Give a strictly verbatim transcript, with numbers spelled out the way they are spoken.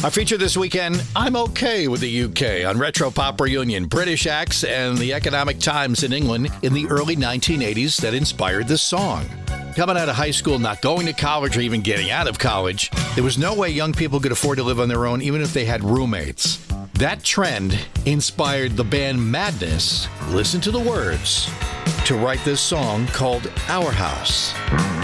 Our feature this weekend, I'm Okay with the U K on Retro Pop Reunion, British acts and the economic times in England in the early nineteen eighties that inspired this song. Coming out of high school, not going to college or even getting out of college, there was no way young people could afford to live on their own even if they had roommates. That trend inspired the band Madness, listen to the words, to write this song called Our House.